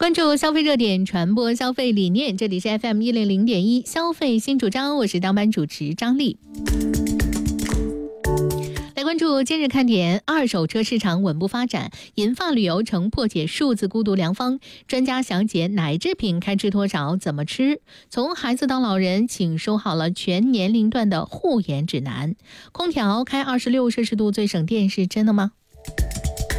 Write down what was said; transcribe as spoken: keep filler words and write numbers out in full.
关注消费热点，传播消费理念，这里是 F M 一零零点一消费新主张，我是当班主持张丽。来关注今日看点，二手车市场稳步发展，银发旅游成破解数字孤独良方。专家详解奶制品该吃多少，怎么吃。从孩子到老人，请收好了全年龄段的护眼指南。空调开二十六摄氏度最省电是真的吗？